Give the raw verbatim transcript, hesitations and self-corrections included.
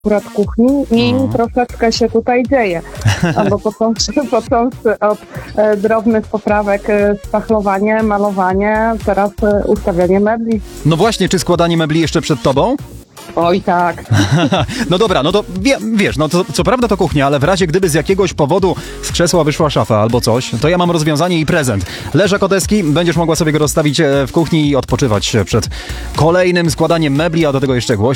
akurat kuchni i Mhm. troszeczkę się tutaj dzieje. Albo począwszy, począwszy od e, drobnych poprawek, e, spachlowanie, malowanie, teraz e, ustawianie mebli. No właśnie, czy składanie mebli jeszcze przed tobą? Oj tak. No dobra, no to wie, wiesz, no to co prawda to kuchnia, ale w razie gdyby z jakiegoś powodu z krzesła wyszła szafa albo coś, to ja mam rozwiązanie i prezent. Leżak Odeski, będziesz mogła sobie go rozstawić e, w kuchni i odpoczywać przed kolejnym składaniem mebli, a do tego jeszcze głośno.